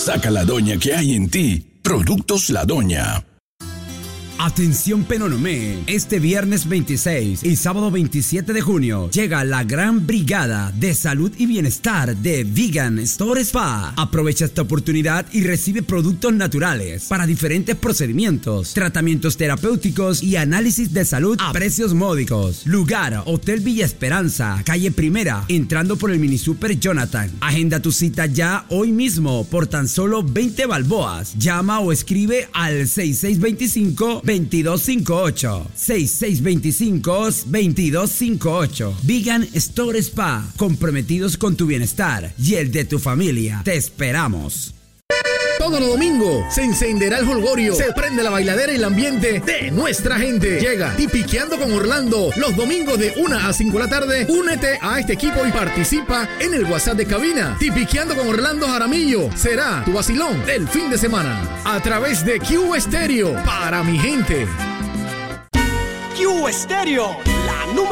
Saca la doña que hay en ti. Productos La Doña. Atención Penonomé, este viernes 26 y sábado 27 de junio llega la gran brigada de salud y bienestar de Vegan Store Spa. Aprovecha esta oportunidad y recibe productos naturales para diferentes procedimientos, tratamientos terapéuticos y análisis de salud a precios módicos. Lugar, Hotel Villa Esperanza, calle Primera, entrando por el Mini Super Jonathan. Agenda tu cita ya hoy mismo por tan solo 20 balboas. Llama o escribe al 6625-2258. 6625-2258. Vegan Store Spa. Comprometidos con tu bienestar y el de tu familia. Te esperamos. Todos los domingos se encenderá el jolgorio, se prende la bailadera y el ambiente de nuestra gente. Llega Tipiqueando con Orlando los domingos de 1 a 5 de la tarde. Únete a este equipo y participa en el WhatsApp de cabina. Tipiqueando con Orlando Jaramillo será tu vacilón del fin de semana a través de Q Estéreo para mi gente. Q Estéreo.